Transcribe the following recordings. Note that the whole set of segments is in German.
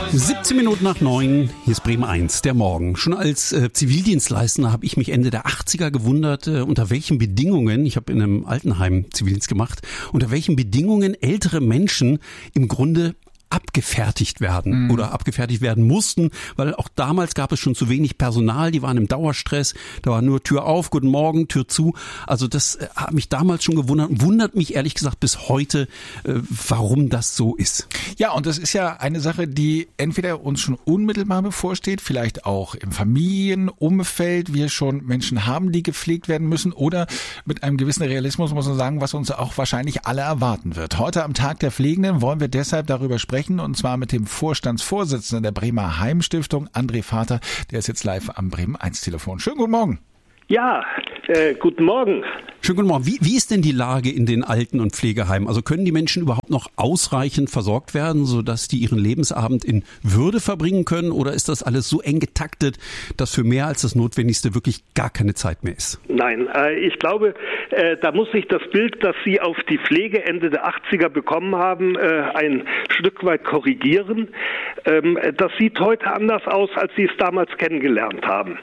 7:17, hier ist Bremen 1, der Morgen. Schon als Zivildienstleistender habe ich mich Ende der 80er gewundert, unter welchen Bedingungen, ich habe in einem Altenheim Zivildienst gemacht, unter welchen Bedingungen ältere Menschen im Grunde abgefertigt werden oder abgefertigt werden mussten, weil auch damals gab es schon zu wenig Personal, die waren im Dauerstress, da war nur Tür auf, guten Morgen, Tür zu. Also das hat mich damals schon gewundert und wundert mich ehrlich gesagt bis heute, warum das so ist. Ja, und das ist ja eine Sache, die entweder uns schon unmittelbar bevorsteht, vielleicht auch im Familienumfeld wir schon Menschen haben, die gepflegt werden müssen, oder mit einem gewissen Realismus muss man sagen, was uns auch wahrscheinlich alle erwarten wird. Heute am Tag der Pflegenden wollen wir deshalb darüber sprechen, und zwar mit dem Vorstandsvorsitzenden der Bremer Heimstiftung, André Vater. Der ist jetzt live am Bremen 1 Telefon. Schönen guten Morgen. Ja, guten Morgen. Schönen guten Morgen. Wie ist denn die Lage in den Alten- und Pflegeheimen? Also können die Menschen überhaupt noch ausreichend versorgt werden, sodass die ihren Lebensabend in Würde verbringen können? Oder ist das alles so eng getaktet, dass für mehr als das Notwendigste wirklich gar keine Zeit mehr ist? Nein, ich glaube, da muss sich das Bild, das Sie auf die Pflege Ende der 80er bekommen haben, ein Stück weit korrigieren. Das sieht heute anders aus, als Sie es damals kennengelernt haben.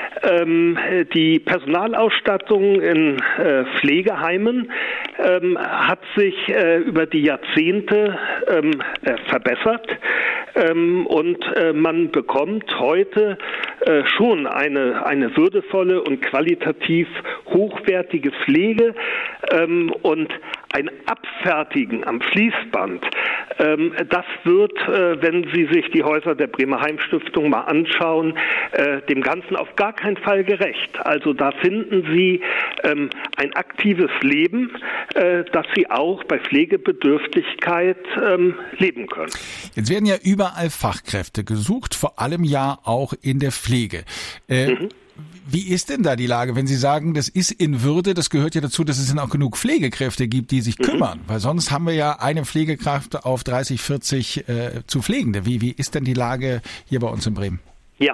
Die Personalausstattung in Pflegeheimen hat sich über die Jahrzehnte verbessert und man bekommt heute schon eine würdevolle und qualitativ hochwertige Pflege und ein Abfertigen am Fließband, das wird, wenn Sie sich die Häuser der Bremer Heimstiftung mal anschauen, dem Ganzen auf gar keinen Fall gerecht. Also da finden Sie ein aktives Leben, das Sie auch bei Pflegebedürftigkeit leben können. Jetzt werden ja überall Fachkräfte gesucht, vor allem ja auch in der Pflege. Wie ist denn da die Lage, wenn Sie sagen, das ist in Würde, das gehört ja dazu, dass es dann auch genug Pflegekräfte gibt, die sich kümmern, weil sonst haben wir ja eine Pflegekraft auf 30, 40 zu Pflegende. Wie ist denn die Lage hier bei uns in Bremen? Ja,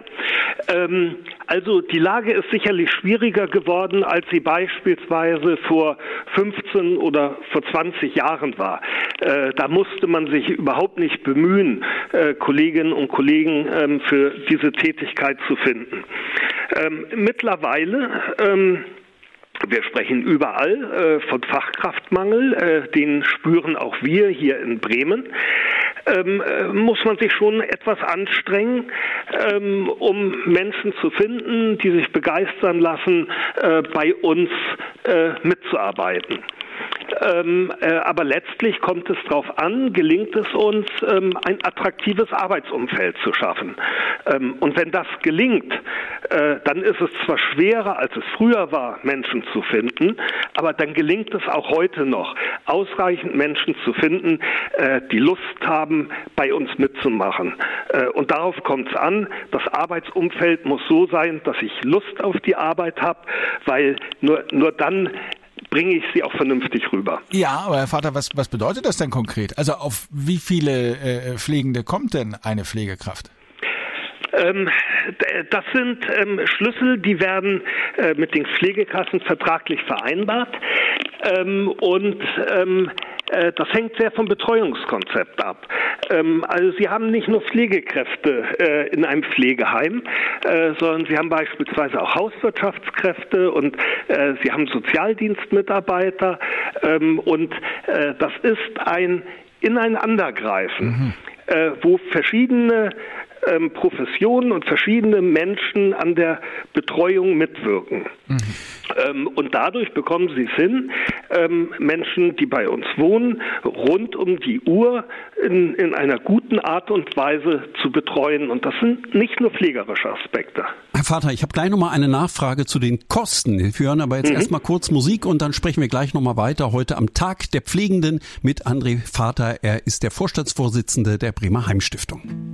also die Lage ist sicherlich schwieriger geworden, als sie beispielsweise vor 15 oder vor 20 Jahren war. Da musste man sich überhaupt nicht bemühen, Kolleginnen und Kollegen für diese Tätigkeit zu finden. Mittlerweile, wir sprechen überall von Fachkraftmangel, den spüren auch wir hier in Bremen. Muss man sich schon etwas anstrengen, um Menschen zu finden, die sich begeistern lassen, bei uns mitzuarbeiten. Aber letztlich kommt es darauf an, gelingt es uns, ein attraktives Arbeitsumfeld zu schaffen. Und wenn das gelingt, dann ist es zwar schwerer, als es früher war, Menschen zu finden, aber dann gelingt es auch heute noch, ausreichend Menschen zu finden, die Lust haben, bei uns mitzumachen. Und darauf kommt es an, das Arbeitsumfeld muss so sein, dass ich Lust auf die Arbeit habe, weil nur dann bringe ich sie auch vernünftig rüber. Ja, aber Herr Vater, was bedeutet das denn konkret? Also auf wie viele Pflegende kommt denn eine Pflegekraft? Das sind Schlüssel, die werden mit den Pflegekassen vertraglich vereinbart und das hängt sehr vom Betreuungskonzept ab. Also Sie haben nicht nur Pflegekräfte in einem Pflegeheim, sondern Sie haben beispielsweise auch Hauswirtschaftskräfte und Sie haben Sozialdienstmitarbeiter und das ist ein Ineinandergreifen, wo verschiedene Professionen und verschiedene Menschen an der Betreuung mitwirken. Und dadurch bekommen sie es hin, Menschen, die bei uns wohnen, rund um die Uhr in einer guten Art und Weise zu betreuen. Und das sind nicht nur pflegerische Aspekte. Herr Vater, ich habe gleich nochmal eine Nachfrage zu den Kosten. Wir hören aber jetzt erstmal kurz Musik und dann sprechen wir gleich nochmal weiter. Heute am Tag der Pflegenden mit André Vater. Er ist der Vorstandsvorsitzende der Bremer Heimstiftung.